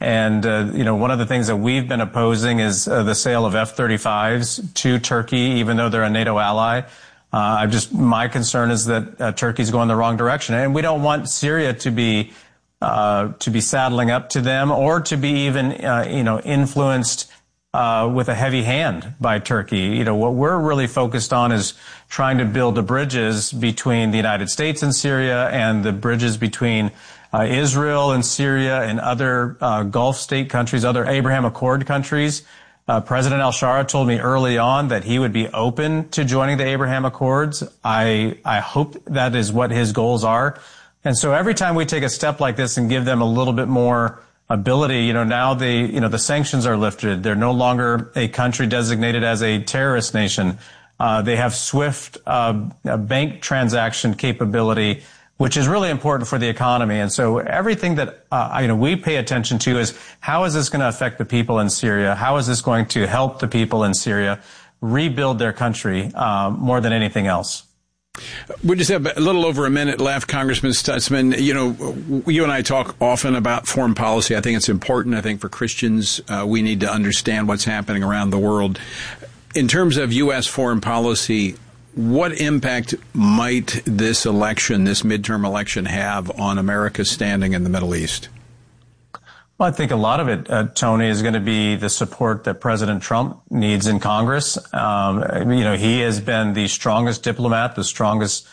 And, one of the things that we've been opposing is the sale of F-35s to Turkey, even though they're a NATO ally. My concern is that Turkey's going the wrong direction. And we don't want Syria to be saddling up to them or to be even, influenced with a heavy hand by Turkey. What we're really focused on is trying to build the bridges between the United States and Syria and the bridges between Israel and Syria and other Gulf state countries, other Abraham Accord countries. President al-Shara told me early on that he would be open to joining the Abraham Accords. I hope that is what his goals are. And so every time we take a step like this and give them a little bit more ability, now the sanctions are lifted. They're no longer a country designated as a terrorist nation. They have swift bank transaction capability, which is really important for the economy. And so everything that we pay attention to is how is this going to affect the people in Syria? How is this going to help the people in Syria rebuild their country more than anything else? We just have a little over a minute left, Congressman Stutzman. You and I talk often about foreign policy. I think it's important. I think for Christians, we need to understand what's happening around the world. In terms of U.S. foreign policy, what impact might this midterm election, have on America's standing in the Middle East? Well, I think a lot of it, Tony, is going to be the support that President Trump needs in Congress. He has been the strongest diplomat, the strongest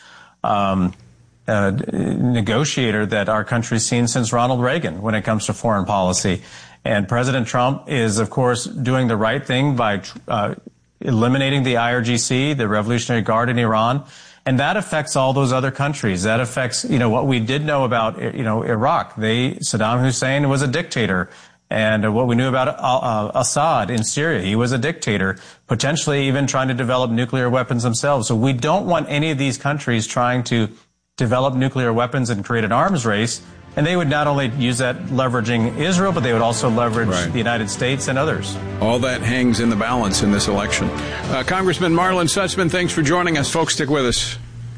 negotiator that our country's seen since Ronald Reagan when it comes to foreign policy. And President Trump is, of course, doing the right thing by eliminating the IRGC, the Revolutionary Guard in Iran. And that affects all those other countries. That affects, what we did know about, Iraq. Saddam Hussein was a dictator. And what we knew about Assad in Syria, he was a dictator, potentially even trying to develop nuclear weapons themselves. So we don't want any of these countries trying to develop nuclear weapons and create an arms race. And they would not only use that leveraging Israel, but they would also leverage the United States and others. All that hangs in the balance in this election. Congressman Marlin Stutzman, thanks for joining us. Folks, stick with us.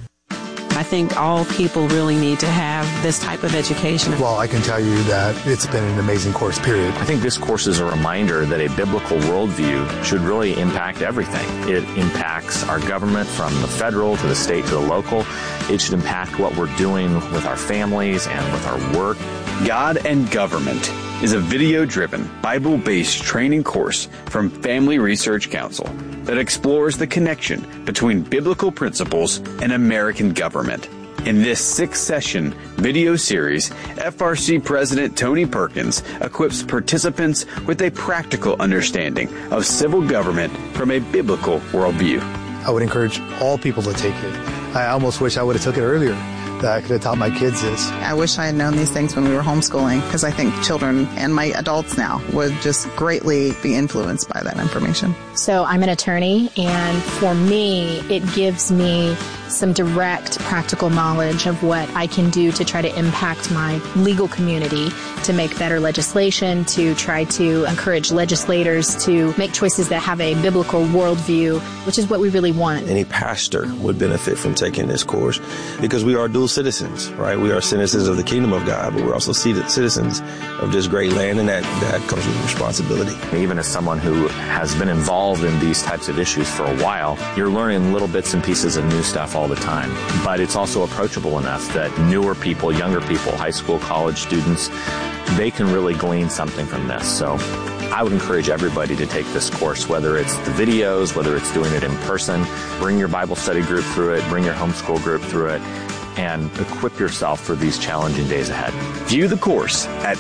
I think all people really need to have this type of education. Well, I can tell you that it's been an amazing course, period. I think this course is a reminder that a biblical worldview should really impact everything. It impacts our government from the federal to the state to the local. It should impact what we're doing with our families and with our work. God and Government is a video-driven, Bible-based training course from Family Research Council that explores the connection between biblical principles and American government. In this 6-session video series, FRC President Tony Perkins equips participants with a practical understanding of civil government from a biblical worldview. I would encourage all people to take it. I almost wish I would have took it earlier, that I could have taught my kids this. I wish I had known these things when we were homeschooling, because I think children and my adults now would just greatly be influenced by that information. So I'm an attorney, and for me, it gives me some direct practical knowledge of what I can do to try to impact my legal community, to make better legislation, to try to encourage legislators to make choices that have a biblical worldview, which is what we really want. Any pastor would benefit from taking this course because we are dual citizens, right? We are citizens of the kingdom of God, but we're also citizens of this great land, and that comes with responsibility. Even as someone who has been involved in these types of issues for a while, you're learning little bits and pieces of new stuff all the time. But it's also approachable enough that newer people, younger people, high school, college students, they can really glean something from this. So I would encourage everybody to take this course, whether it's the videos, whether it's doing it in person. Bring your Bible study group through it, bring your homeschool group through it, and equip yourself for these challenging days ahead. View the course at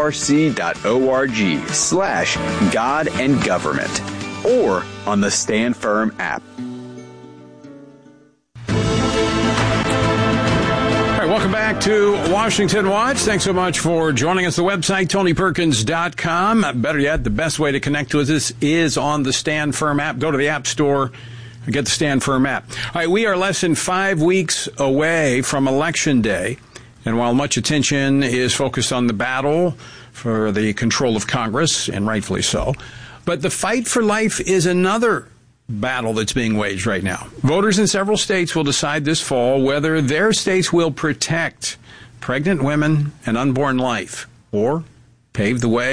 frc.org/God and Government or on the Stand Firm app. Welcome back to Washington Watch. Thanks so much for joining us. The website, TonyPerkins.com. Better yet, the best way to connect with us is on the Stand Firm app. Go to the App Store and get the Stand Firm app. All right, we are less than 5 weeks away from Election Day. And while much attention is focused on the battle for the control of Congress, and rightfully so, but the fight for life is another battle that's being waged right now. Voters in several states will decide this fall whether their states will protect pregnant women and unborn life or pave the way